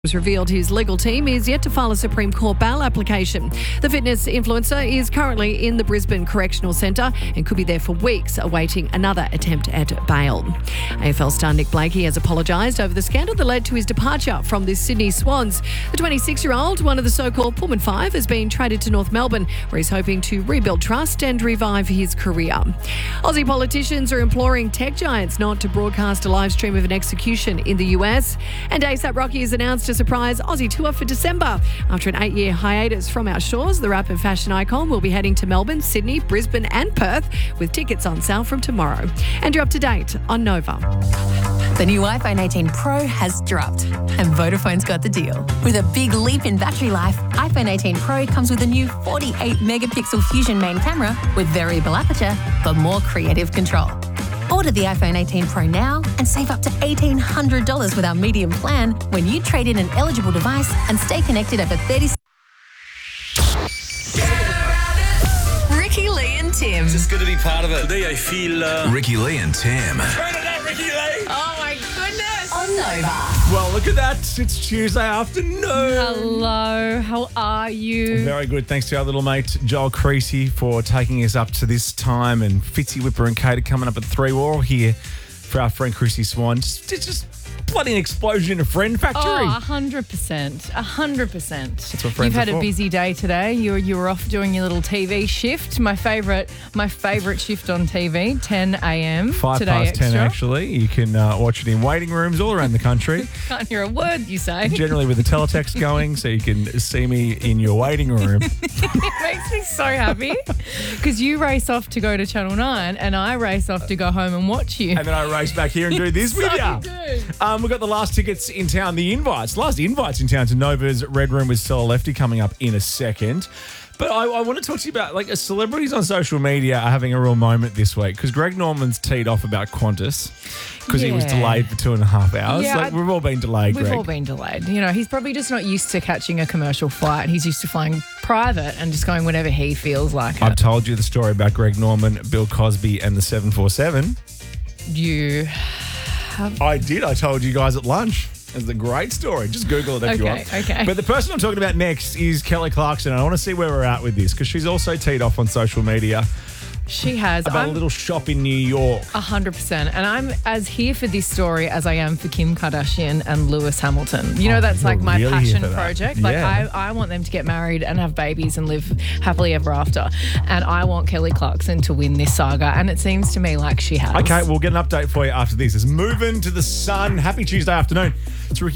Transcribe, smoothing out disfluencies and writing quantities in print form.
was revealed his legal team is yet to file a Supreme Court bail application. The fitness influencer is currently in the Brisbane Correctional Centre and could be there for weeks awaiting another attempt at bail. AFL star Nick Blakey has apologised over the scandal that led to his departure from the Sydney Swans. The 26-year-old, one of the so-called Pullman Five, has been traded to North Melbourne, where he's hoping to rebuild trust and revive his career. Aussie politicians are imploring tech giants not to broadcast a live stream of an execution in the US. And ASAP Rocky has announced a surprise Aussie tour for December. After an 8-year hiatus from our shores, the rap and fashion icon will be heading to Melbourne, Sydney, Brisbane and Perth, with tickets on sale from tomorrow. And you're up to date on Nova. The new iPhone 18 Pro has dropped, and Vodafone's got the deal. With a big leap in battery life, iPhone 18 Pro comes with a new 48-megapixel Fusion main camera with variable aperture for more creative control. Order the iPhone 18 Pro now and save up to $1,800 with our medium plan when you trade in an eligible device and stay connected over 30 Ricky Lee and Tim. Just good to be part of it. Today I feel... Ricky Lee and Tim. Turn it up, Ricky Lee! Oh my goodness! On Nova. Well, look at that. It's Tuesday afternoon. Hello, how are you? Very good. Thanks to our little mate, Joel Creasy, for taking us up to this time. And Fitzy, Whipper and Kate are coming up at 3. We're all here for our friend Chrissy Swan. Just bloody an explosion in a friend factory. Oh, 100%. 100%. That's what friends You've had are a for. busy day today. You were off doing your little TV shift. My favourite shift on TV, 10 a.m. 5 today past extra. 10, actually. You can watch it in waiting rooms all around the country. Can't hear a word you say. Generally with the teletext going, so you can see me in your waiting room. It makes me so happy because you race off to go to Channel 9 and I race off to go home and watch you. And then I race back here and do this with you. Good. We've got the last tickets in town, last invites in town to Nova's Red Room with Stella Lefty coming up in a second. But I want to talk to you about, celebrities on social media are having a real moment this week because Greg Norman's teed off about Qantas because he was Yeah. delayed for 2.5 hours. Yeah, we've all been delayed, We've Greg. all been delayed. You know, he's probably just not used to catching a commercial flight. He's used to flying private and just going whenever he feels like I've it. told you the story about Greg Norman, Bill Cosby and the 747. You... I did. I told you guys at lunch. It's a great story. Just Google it if you want. Okay. But the person I'm talking about next is Kelly Clarkson. I want to see where we're at with this because she's also teed off on social media She has. about a I'm little shop in New York. 100%. And I'm as here for this story as I am for Kim Kardashian and Lewis Hamilton. You know, that's you're like my really here passion for that. project. Yeah. I want them to get married and have babies and live happily ever after. And I want Kelly Clarkson to win this saga. And it seems to me like she has. Okay, we'll get an update for you after this. It's moving to the sun. Happy Tuesday afternoon. It's Ricky